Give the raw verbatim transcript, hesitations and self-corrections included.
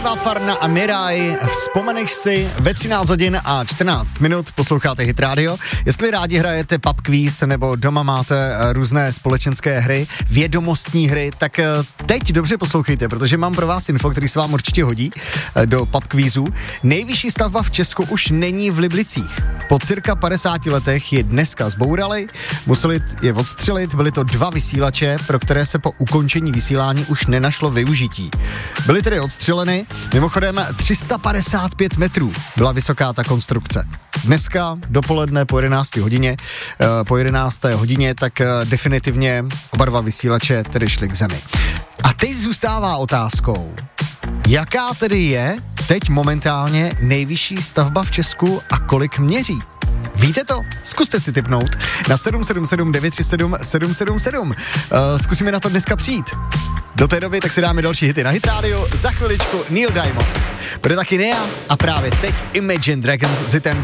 Eva Farna a Mirai, vzpomeneš si, ve třináct hodin a čtrnáct minut posloucháte Hit Radio. Jestli rádi hrajete pub quiz nebo doma máte různé společenské hry, vědomostní hry, tak teď dobře poslouchejte, protože mám pro vás info, který se vám určitě hodí do pub quizu. Nejvyšší stavba v Česku už není v Liblicích. Po cirka padesáti letech je dneska zbourali, museli je odstřelit, byly to dva vysílače, pro které se po ukončení vysílání už nenašlo využití. Byly tedy odstřeleny, mimochodem tři sta padesát pět metrů byla vysoká ta konstrukce. Dneska dopoledne po jedenácté hodině, po jedenácté hodině, tak definitivně oba dva vysílače tedy šly k zemi. A teď zůstává otázkou, jaká tedy je teď momentálně nejvyšší stavba v Česku a kolik měří? Víte to? Zkuste si tipnout na sedm sedm sedm devět tři sedm sedm sedm sedm. Uh, zkusíme na to dneska přijít. Do té doby tak si dáme další hity na Hit Radio. Za chviličku Neil Diamond. Bude taky Nea a právě teď Imagine Dragons s hitem